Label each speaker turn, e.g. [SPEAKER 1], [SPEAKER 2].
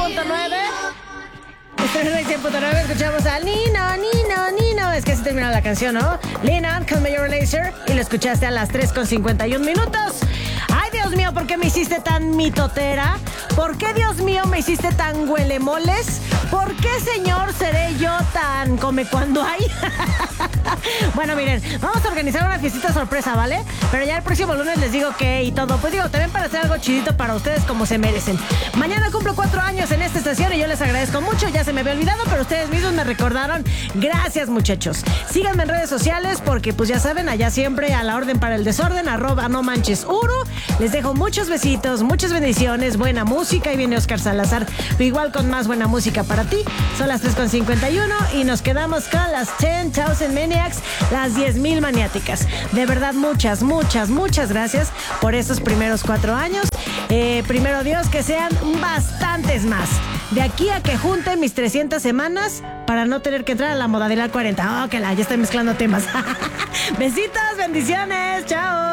[SPEAKER 1] 96.9. Estrella 100.9, escuchamos a Nino. Es que así termina la canción, ¿no? Lina con Major Lazer. Y lo escuchaste a las 3:51 minutos. Ay, Dios mío, ¿por qué me hiciste tan mitotera? ¿Por qué, Dios mío, me hiciste tan huelemoles? ¿Por qué, señor, seré yo tan come cuando hay? Bueno, miren, vamos a organizar una fiestita sorpresa, ¿vale? Pero ya el próximo lunes les digo qué y todo. Pues digo, también para hacer algo chidito para ustedes como se merecen. Mañana cumplo 4 años en esta estación y yo les agradezco mucho. Ya se me había olvidado, pero ustedes mismos me recordaron. Gracias, muchachos. Síganme en redes sociales porque, pues ya saben, allá siempre a la orden para el desorden, @nomanchesuru. Les dejo muchos besitos, muchas bendiciones, buena música. Y viene Oscar Salazar, igual con más buena música para ti. Son las 3:51 y nos quedamos con las 10,000 Maniacs, las 10,000 maniáticas. De verdad, muchas gracias por estos primeros 4 años. Primero Dios, que sean bastantes más. De aquí a que junte mis 300 semanas para no tener que entrar a la modalidad 40. Oh, que ya estoy mezclando temas. Besitos, bendiciones, chao.